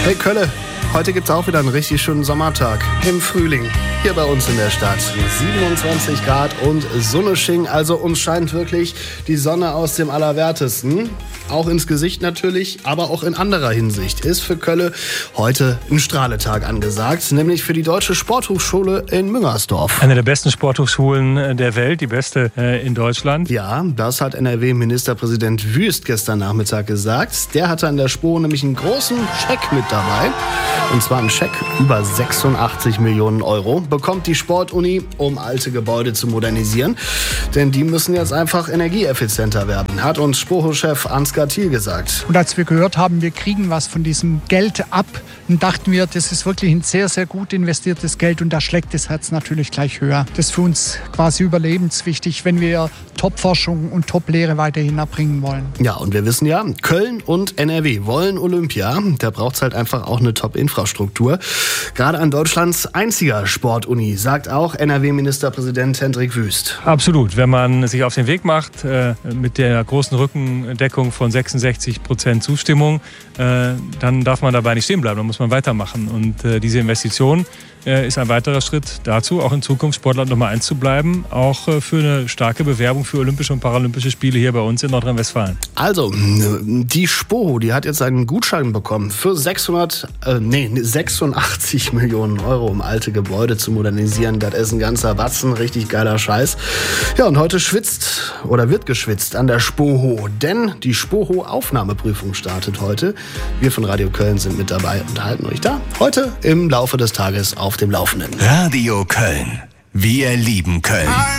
Hey Kölle, heute gibt's auch wieder einen richtig schönen Sommertag im Frühling. Hier bei uns in der Stadt. 27 Grad und Sonne schien, also uns scheint wirklich die Sonne aus dem Allerwertesten. Auch ins Gesicht natürlich, aber auch in anderer Hinsicht ist für Kölle heute ein Strahletag angesagt, nämlich für die Deutsche Sporthochschule in Müngersdorf. Eine der besten Sporthochschulen der Welt, die beste in Deutschland. Ja, das hat NRW-Ministerpräsident Wüst gestern Nachmittag gesagt. Der hatte an der SPO nämlich einen großen Scheck mit dabei. Und zwar einen Scheck über 86 Millionen Euro bekommt die Sportuni, um alte Gebäude zu modernisieren. Denn die müssen jetzt einfach energieeffizienter werden, hat uns SPO-Chef Ansgar Thiel gesagt. Und als wir gehört haben, wir kriegen was von diesem Geld ab, dann dachten wir, das ist wirklich ein sehr, sehr gut investiertes Geld. Und da schlägt das Herz natürlich gleich höher. Das ist für uns quasi überlebenswichtig, wenn wir Top-Forschung und Top-Lehre weiterhin erbringen wollen. Ja, und wir wissen ja, Köln und NRW wollen Olympia. Da braucht es halt einfach auch eine Top-Infrastruktur. Gerade an Deutschlands einziger Sportuni, sagt auch NRW-Ministerpräsident Hendrik Wüst. Absolut. Wenn man sich auf den Weg macht mit der großen Rückendeckung von 66% Zustimmung, dann darf man dabei nicht stehen bleiben, dann muss man weitermachen. Und diese Investition ist ein weiterer Schritt dazu, auch in Zukunft Sportland Nummer 1 zu bleiben, auch für eine starke Bewerbung für Olympische und Paralympische Spiele hier bei uns in Nordrhein-Westfalen. Also, die SPO, die hat jetzt einen Gutschein bekommen für 86 Millionen Euro, um alte Gebäude zu modernisieren. Das ist ein ganzer Batzen, richtig geiler Scheiß. Ja, und heute schwitzt oder wird geschwitzt an der SPOHO, denn die SPOHO-Aufnahmeprüfung startet heute. Wir von Radio Köln sind mit dabei und halten euch da heute im Laufe des Tages auf dem Laufenden. Radio Köln. Wir lieben Köln.